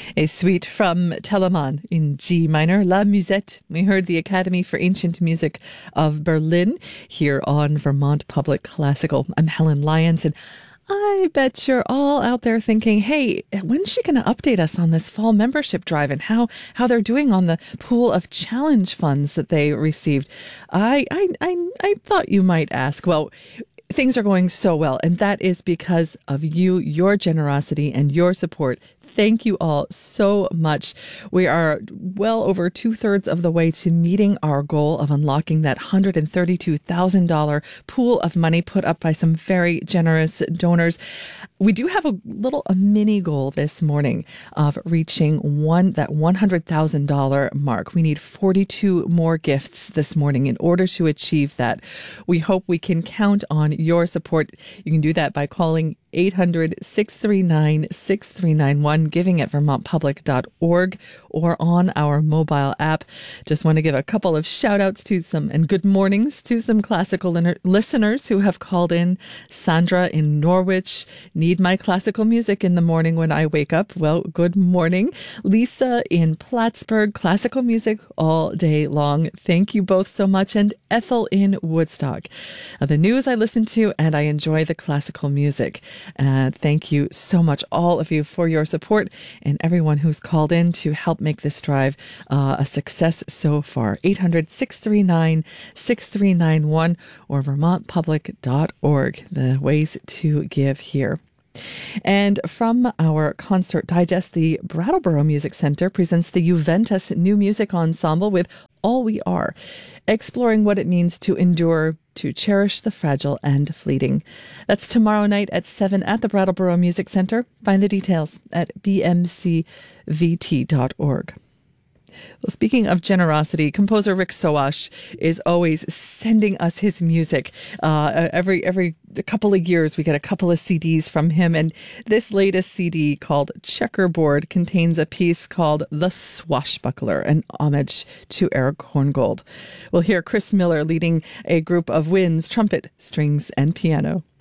A suite from Telemann in G minor, La Musette. We heard the Academy for Ancient Music of Berlin here on Vermont Public Classical. I'm Helen Lyons, and I bet you're all out there thinking, hey, when's she going to update us on this fall membership drive and how they're doing on the pool of challenge funds that they received? I thought you might ask. Well, things are going so well, and that is because of you, your generosity, and your support. Thank you all so much. We are well over 2/3 of the way to meeting our goal of unlocking that $132,000 pool of money put up by some very generous donors. We do have a mini goal this morning of reaching that $100,000 mark. We need 42 more gifts this morning in order to achieve that. We hope we can count on your support. You can do that by calling 800-639-6391, giving at vermontpublic.org, or on our mobile app. Just want to give a couple of shout outs to and good mornings to some classical listeners who have called in. Sandra in Norwich, need my classical music in the morning when I wake up. Well, good morning. Lisa in Plattsburgh, classical music all day long. Thank you both so much. And Ethel in Woodstock. The news I listen to, and I enjoy the classical music. Thank you so much, all of you, for your support, and everyone who's called in to help make this drive a success so far. 800-639-6391 or vermontpublic.org, the ways to give here. And from our Concert Digest, the Brattleboro Music Center presents the Juventus New Music Ensemble with All We Are, exploring what it means to endure, to cherish the fragile and fleeting. That's tomorrow night at 7 at the Brattleboro Music Center. Find the details at bmcvt.org. Well, speaking of generosity, composer Rick Soash is always sending us his music. Every couple of years, we get a couple of CDs from him. And this latest CD, called Checkerboard, contains a piece called The Swashbuckler, an homage to Eric Horngold. We'll hear Chris Miller leading a group of winds, trumpet, strings, and piano.